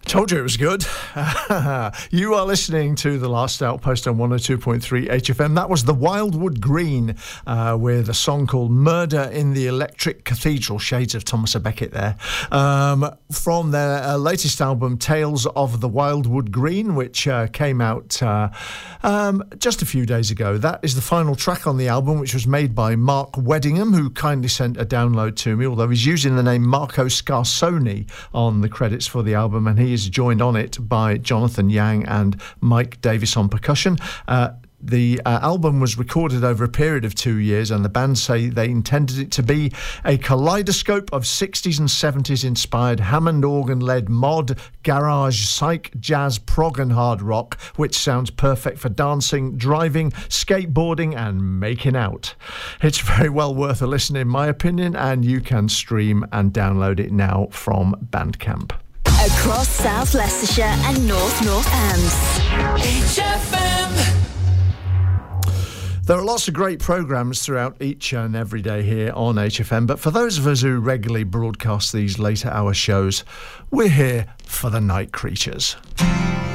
Told you it was good. You are listening to The Last Outpost on 102.3 HFM. That was the Wildwood Green with a song called Murder in the Electric Cathedral, shades of Thomas A. Becket there, from their latest album Tales of the Wildwood Green, which came out just a few days ago. That is the final track on the album, which was made by Mark Weddingham, who kindly sent a download to me, although he's using the name Marco Scarsoni on the credits for the album, and he is joined on it by Jonathan Yang and Mike Davis on percussion. The album was recorded over a period of 2 years, and the band say they intended it to be a kaleidoscope of 60s and 70s inspired Hammond organ-led mod, garage, psych, jazz, prog and hard rock, which sounds perfect for dancing, driving, skateboarding and making out. It's very well worth a listen in my opinion, and you can stream and download it now from Bandcamp. Across South Leicestershire and North Northants. HFM. There are lots of great programmes throughout each and every day here on HFM, but for those of us who regularly broadcast these later hour shows, we're here for the Night Creatures.